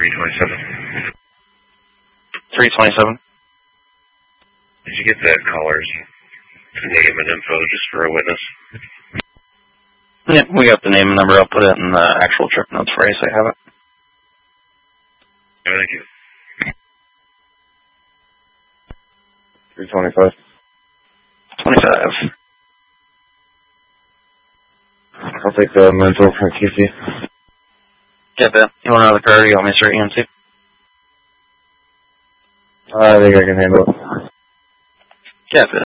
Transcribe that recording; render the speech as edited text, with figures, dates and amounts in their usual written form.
327. 327. Did you get that caller's name and info just for a witness? Yeah, we got the name and number. I'll put it in the actual trip notes for you so you have it. Oh, thank you. 325. 25. I'll take the mental from QC. Yeah, Ben. You want another card or you want me to start EMT? I think I can handle it. Yeah, Ben.